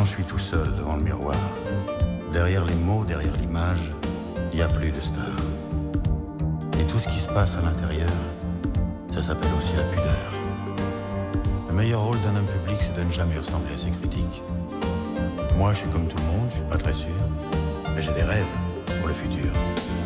Quand je suis tout seul devant le miroir, derrière les mots, derrière l'image, il n'y a plus de star. Et tout ce qui se passe à l'intérieur, ça s'appelle aussi la pudeur. Le meilleur rôle d'un homme public, c'est de ne jamais ressembler à ses critiques. Moi, je suis comme tout le monde, je suis pas très sûr, mais j'ai des rêves pour le futur.